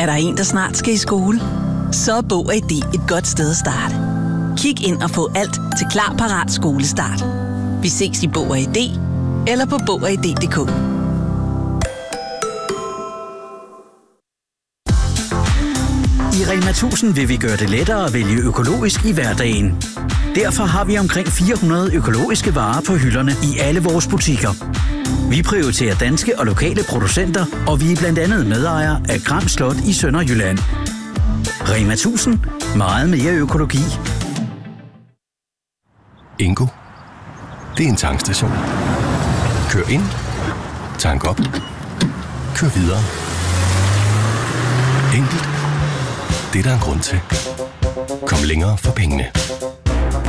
Er der en, der snart skal i skole? Så er Bog og ID et godt sted at starte. Kig ind og få alt til klar, parat skolestart. Vi ses i Bog og ID eller på bogogid.dk. I Rema 1000 vil vi gøre det lettere at vælge økologisk i hverdagen. Derfor har vi omkring 400 økologiske varer på hylderne i alle vores butikker. Vi prioriterer danske og lokale producenter, og vi er blandt andet medejere af Gram Slot i Sønderjylland. Rema 1000. Meget mere økologi. Ingo. Det er en tankstation. Kør ind. Tank op. Kør videre. Enkelt. Det er der en grund til. Kom længere for pengene.